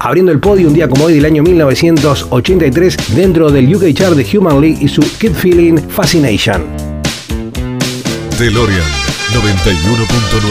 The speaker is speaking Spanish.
abriendo el podio un día como hoy del año 1983 dentro del UK Chart de Human League y su Keep Feeling Fascination. DeLorean 91.9.